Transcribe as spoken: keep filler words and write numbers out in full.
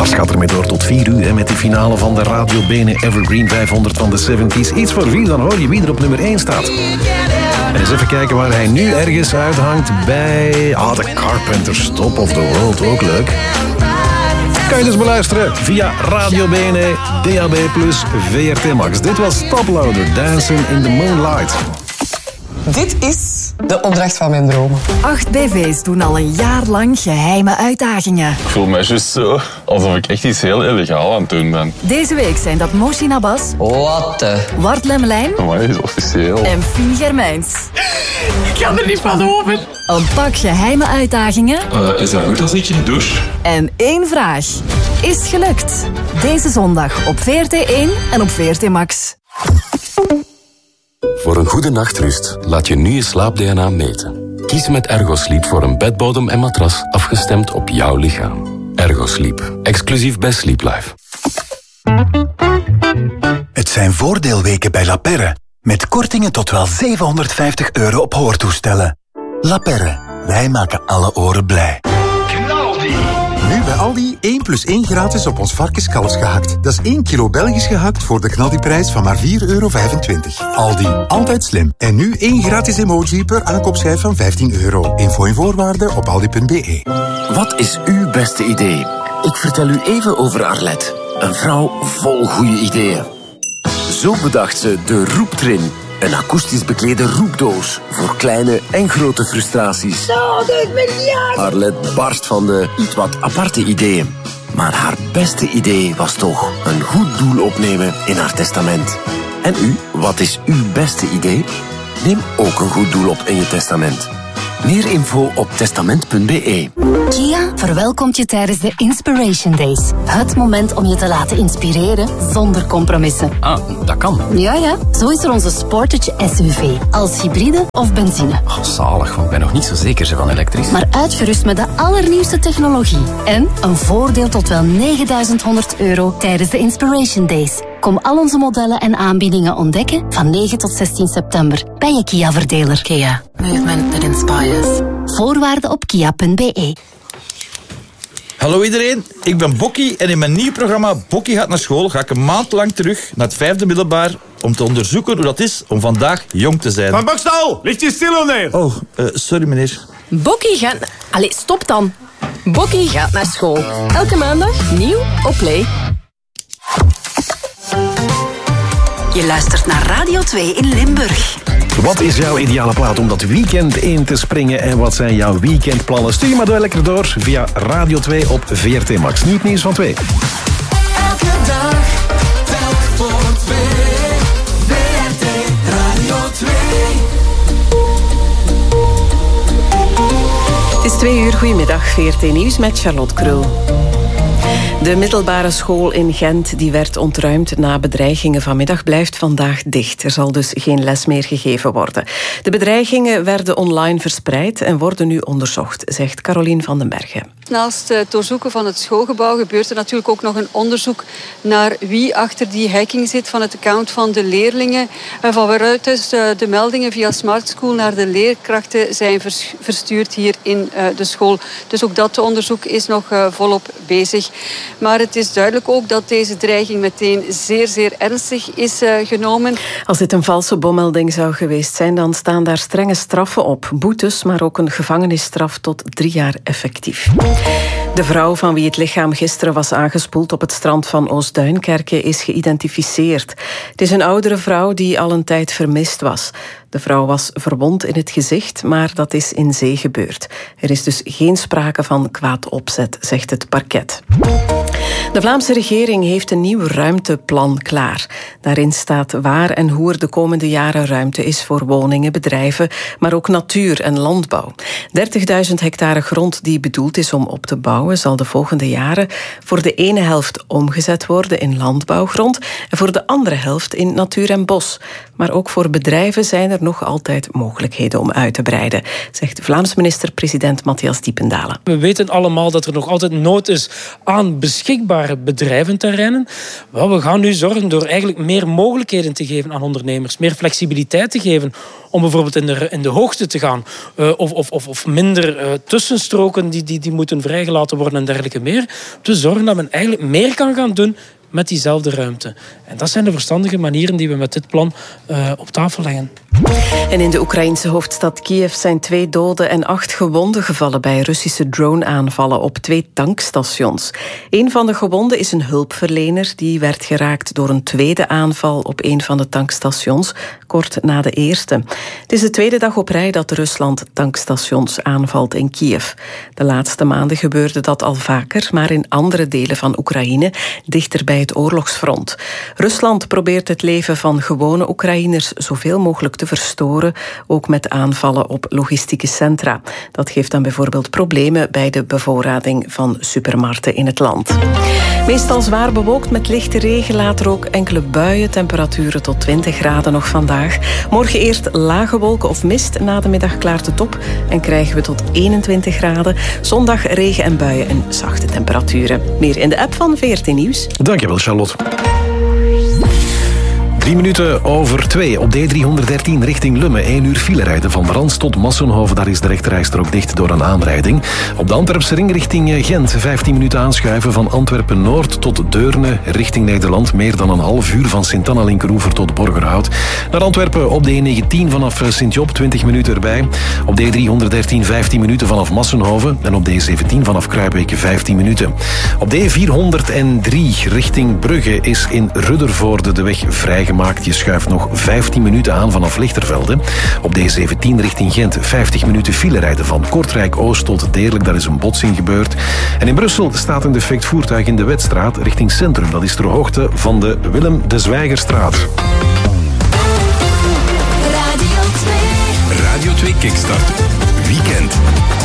Alles gaat ermee door tot vier uur hè, met de finale van de Radio Bene Evergreen vijfhonderd van de zeventies. Iets voor vier, dan hoor je wie er op nummer één staat. En eens even kijken waar hij nu ergens uithangt bij... Ah, de Carpenters, Top of the World, ook leuk. Kan je dus beluisteren via Radio Bene, D A B plus, V R T Max. Dit was Toploader, Dancing in the Moonlight. Dit is de opdracht van mijn dromen. Acht B V's doen al een jaar lang geheime uitdagingen. Ik voel me juist zo alsof ik echt iets heel illegaal aan het doen ben. Deze week zijn dat Moshi Abbas, Wat de... Wart Lemmelijn Maar is officieel. en Fien Germijns. Ik kan er niet van over. Een pak geheime uitdagingen Uh, is dat goed als ik in de douche? en één vraag. Is gelukt? Deze zondag op V R T één en op V R T Max. Voor een goede nachtrust laat je nu je slaap-D N A meten. Kies met Ergosleep voor een bedbodem en matras afgestemd op jouw lichaam. Ergosleep, exclusief bij Sleep Life. Het zijn voordeelweken bij La Perre. Met kortingen tot wel zevenhonderdvijftig euro op hoortoestellen. La Perre, wij maken alle oren blij. Nu bij Aldi één plus één gratis op ons varkenskalfs gehakt. Dat is één kilo Belgisch gehakt voor de knaldiprijs van maar vier euro vijfentwintig. Aldi, altijd slim. En nu één gratis emoji per aankoopschijf van vijftien euro. Info en voorwaarden op aldi punt b e. Wat is uw beste idee? Ik vertel u even over Arlette. Een vrouw vol goede ideeën. Zo bedacht ze de Roeptrin. Een akoestisch beklede roepdoos voor kleine en grote frustraties. honderd miljard! Arlette barst van de iets wat aparte ideeën. Maar haar beste idee was toch een goed doel opnemen in haar testament. En u, wat is uw beste idee? Neem ook een goed doel op in je testament. Meer info op testament punt b e. Kia verwelkomt je tijdens de Inspiration Days. Het moment om je te laten inspireren zonder compromissen. Ah, dat kan. Ja, ja. Zo is er onze Sportage S U V. Als hybride of benzine. Oh, zalig, want ik ben nog niet zo zeker ze van elektrisch. Maar uitgerust met de allernieuwste technologie. En een voordeel tot wel negenduizend honderd euro tijdens de Inspiration Days. Kom al onze modellen en aanbiedingen ontdekken van negen tot zestien september bij je Kia-verdeler. Kia. Movement that inspires. Voorwaarden op kia punt b e. Hallo iedereen, ik ben Bokkie en in mijn nieuw programma Bokkie gaat naar school ga ik een maand lang terug naar het vijfde middelbaar om te onderzoeken hoe dat is om vandaag jong te zijn. Van Bokstal, ligt je stil neer? Oh, uh, sorry meneer. Bokkie gaat... Allee, stop dan. Bokkie gaat naar school. Elke maandag nieuw op Play. Je luistert naar Radio twee in Limburg. Wat is jouw ideale plaat om dat weekend in te springen en wat zijn jouw weekendplannen? Stuur je maar door lekker door via Radio twee op V R T Max. Nu het nieuws van twee. Elke dag, telk voor twee. V R T Radio twee. Het is twee uur, goedemiddag. V R T Nieuws met Charlotte Krul. De middelbare school in Gent die werd ontruimd na bedreigingen vanmiddag blijft vandaag dicht. Er zal dus geen les meer gegeven worden. De bedreigingen werden online verspreid en worden nu onderzocht, zegt Carolien van den Bergen. Naast het doorzoeken van het schoolgebouw gebeurt er natuurlijk ook nog een onderzoek naar wie achter die hacking zit van het account van de leerlingen. En van waaruit dus de meldingen via Smart School naar de leerkrachten zijn verstuurd hier in de school. Dus ook dat onderzoek is nog volop bezig. Maar het is duidelijk ook dat deze dreiging meteen zeer, zeer ernstig is genomen. Als dit een valse bommelding zou geweest zijn, dan staan daar strenge straffen op. Boetes, maar ook een gevangenisstraf tot drie jaar effectief. De vrouw van wie het lichaam gisteren was aangespoeld op het strand van Oostduinkerke is geïdentificeerd. Het is een oudere vrouw die al een tijd vermist was. De vrouw was verwond in het gezicht, maar dat is in zee gebeurd. Er is dus geen sprake van kwaad opzet, zegt het parket. De Vlaamse regering heeft een nieuw ruimteplan klaar. Daarin staat waar en hoe er de komende jaren ruimte is voor woningen, bedrijven, maar ook natuur en landbouw. dertigduizend hectare grond die bedoeld is om op te bouwen, zal de volgende jaren voor de ene helft omgezet worden in landbouwgrond en voor de andere helft in natuur en bos. Maar ook voor bedrijven zijn er nog altijd mogelijkheden om uit te breiden, zegt Vlaams minister-president Matthias Diependalen. We weten allemaal dat er nog altijd nood is aan beschikbaar beschikbare bedrijventerreinen. Wel, we gaan nu zorgen door eigenlijk meer mogelijkheden te geven aan ondernemers, meer flexibiliteit te geven om bijvoorbeeld in de, in de hoogte te gaan. Uh, of, of, of, of minder uh, tussenstroken die, die, die moeten vrijgelaten worden en dergelijke meer. Te zorgen dat men eigenlijk meer kan gaan doen met diezelfde ruimte. En dat zijn de verstandige manieren die we met dit plan uh, op tafel leggen. En in de Oekraïnse hoofdstad Kiev zijn twee doden en acht gewonden gevallen bij Russische drone-aanvallen op twee tankstations. Een van de gewonden is een hulpverlener die werd geraakt door een tweede aanval op een van de tankstations, kort na de eerste. Het is de tweede dag op rij dat Rusland tankstations aanvalt in Kiev. De laatste maanden gebeurde dat al vaker, maar in andere delen van Oekraïne, dichter bij het oorlogsfront. Rusland probeert het leven van gewone Oekraïners zoveel mogelijk te verstoren, ook met aanvallen op logistieke centra. Dat geeft dan bijvoorbeeld problemen bij de bevoorrading van supermarkten in het land. Meestal zwaar bewolkt met lichte regen, later ook enkele buien, temperaturen tot twintig graden nog vandaag. Morgen eerst lage wolken of mist, na de middag klaart het op en krijgen we tot eenentwintig graden. Zondag regen en buien en zachte temperaturen. Meer in de app van V R T Nieuws. Dankjewel, Charlotte. Drie minuten over twee op D driehonderddertien richting Lummen. één uur file rijden van Rans tot Massenhoven. Daar is de rechterrijstrook dicht door een aanrijding. Op de Antwerpse ring richting Gent. vijftien minuten aanschuiven van Antwerpen-Noord tot Deurne richting Nederland. Meer dan een half uur van Sint-Anna-Linkeroever tot Borgerhout. Naar Antwerpen op de E negentien vanaf Sint-Job. twintig minuten erbij. Op D driehonderddertien vijftien minuten vanaf Massenhoven. En op D zeventien vanaf Kruijbeke vijftien minuten. Op D vierhonderddrie richting Brugge is in Ruddervoorde de weg vrijgemaakt. Je schuift nog vijftien minuten aan vanaf Lichtervelde. Op D zeventien richting Gent vijftig minuten file rijden van Kortrijk-Oost tot Deerlijk. Daar is een botsing gebeurd. En in Brussel staat een defect voertuig in de Wetstraat richting Centrum. Dat is ter hoogte van de Willem de Zwijgerstraat. Radio twee. Radio twee Kickstart. Weekend.